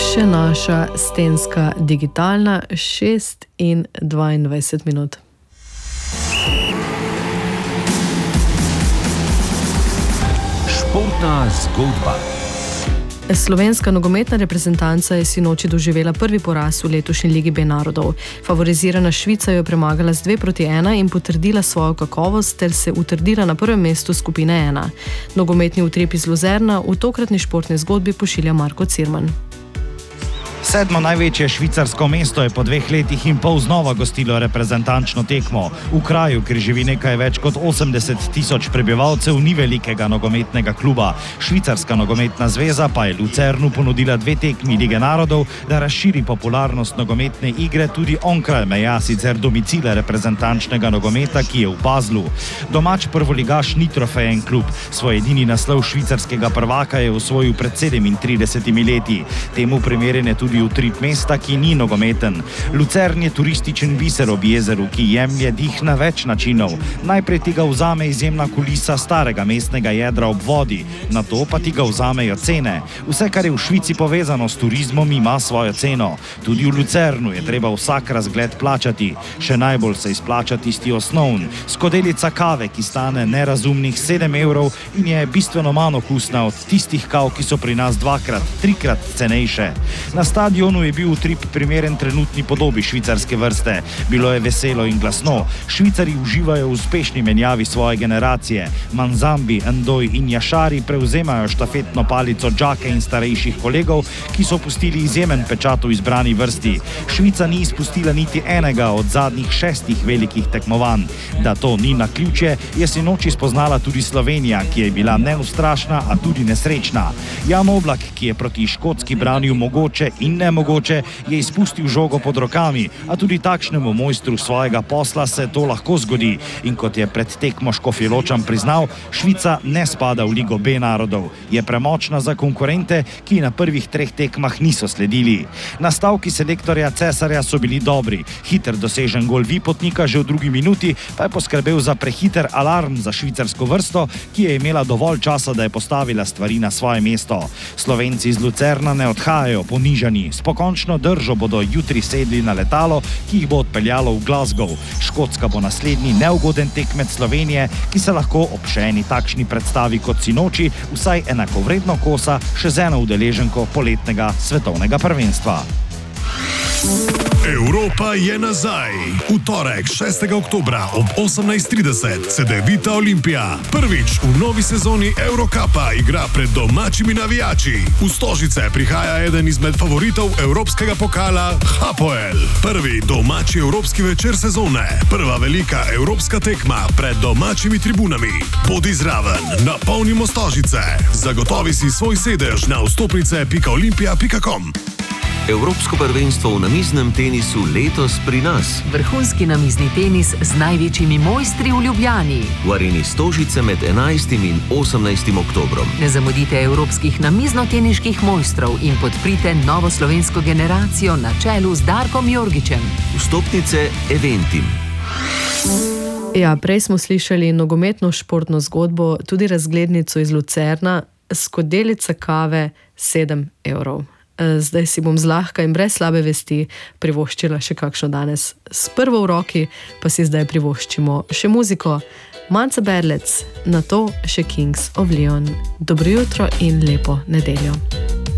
še naša stenska digitalna 6:22 minut. Športna zgodba. Slovenska nogometna reprezentanca je sinoči doživela prvi poraz v letošnji Ligi B narodov. Favorizirana Švica jo premagala z 2:1 in potrdila svojo kakovost ter se utrdila na prvem mestu skupine 1. Nogometni utrip iz Luzerna v tokratni športni zgodbi pošilja Marko Cirman. 7. največje švicarsko mesto je po 2 letih in pol znova gostilo reprezentančno tekmo. V kraju, kjer živi nekaj več kot 80.000 prebivalcev, ni velikega nogometnega kluba. Švicarska nogometna zveza pa je Luzernu ponudila 2 tekmi Lige narodov, da razširi popularnost nogometne igre tudi onkraj meja sicer domicile reprezentančnega nogometa, ki je v Baslu. Domač prvoligaš ni trofejen klub. Svoj edini naslov švicarskega prvaka je osvojil pred 37 leti. Temu primeren je tudi utrip mesta, ki ni nogometen. Lucern je turističen biser ob jezeru, ki jemlje dih na več načinov. Najprej ti ga vzame izjemna kulisa starega mestnega jedra ob vodi, nato pa ti ga vzamejo cene. Vse, kar je v Švici povezano s turizmom, ima svojo ceno. Tudi v Lucernu je treba vsak razgled plačati. Še najbolj se izplača tisti osnovn. Skodelica kave, ki stane nerazumnih 7 evrov in je bistveno manj okusna od tistih kav, ki so pri nas 2-krat, 3-krat cenejše. Na stadionu je bil utrip primeren trenutni podobi švicarske vrste. Bilo je veselo in glasno. Švicari uživajo v uspešni menjavi svoje generacije. Manzambi, Ndoj in Jašari prevzemajo štafetno palico džake in starejših kolegov, ki so pustili izjemen pečat v izbrani vrsti. Švica ni izpustila niti enega od zadnjih 6 velikih tekmovanj. Da to ni naključje, je sinoči spoznala tudi Slovenija, ki je bila neustrašna, a tudi nesrečna. Jan Oblak, ki je proti Škotski branil mogoče in nemogoče, je izpustil žogo pod rokami, a tudi takšnemu mojstru svojega posla se to lahko zgodi. In kot je pred tekmo Škofjeločan priznal, Švica ne spada v Ligo B narodov. Je premočna za konkurente, ki na prvih 3 tekmah niso sledili. Nastavki selektorja Cesarja so bili dobri. Hiter dosežen gol Vipotnika že v 2. minuti pa je poskrbel za prehiter alarm za švicarsko vrsto, ki je imela dovolj časa, da je postavila stvari na svoje mesto. Slovenci iz Lucerna ne odhajajo ponižani. S pokončno držo bodo jutri sedli na letalo, ki jih bo odpeljalo v Glasgow. Škotska bo naslednji neugoden tekmec Slovenije, ki se lahko ob še eni takšni predstavi kot sinoči vsaj enakovredno kosa še z eno udeleženko poletnega svetovnega prvenstva. Evropa je nazaj. V torek 6. oktobra ob 18:30 se Cedevita Olimpija prvič v novi sezoni Eurocupa igra pred domačimi navijači. V Stožice prihaja eden izmed favoritov evropskega pokala Hapoel. Prvi domači evropski večer sezone. Prva velika evropska tekma pred domačimi tribunami. Bodi zraven, napolnimo Stožice. Zagotovi si svoj sedež na vstopnice.olimpija.com. Evropsko prvenstvo v namiznem tenisu letos pri nas. Vrhunski namizni tenis z največjimi mojstri v Ljubljani. V areni Stožice med 11. in 18. oktobrom. Ne zamudite evropskih namizno-teniških mojstrov in podprite novo slovensko generacijo na čelu z Darkom Jorgičem. Vstopnice Eventim. Ja, prej smo slišali nogometno športno zgodbo, tudi razglednico iz Lucerna, skodelica kave 7 evrov. Zdaj si bom zlahka in brez slabe vesti privoščila še kakšno danes. S prvo v roki pa si zdaj privoščimo še muziko. Manca Berlec, nato še Kings of Leon. Dobro jutro in lepo nedeljo.